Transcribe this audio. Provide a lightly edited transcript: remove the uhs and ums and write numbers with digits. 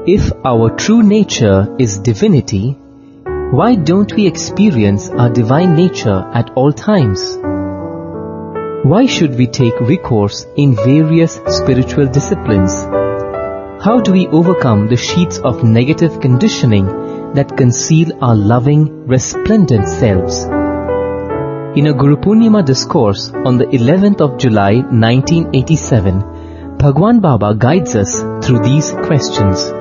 If our true nature is divinity, why don't we experience our divine nature at all times? Why should we take recourse in various spiritual disciplines? How do we overcome the sheets of negative conditioning that conceal our loving, resplendent selves? In a Guru Purnima discourse on the 11th of July 1987, Bhagwan Baba guides us through these questions.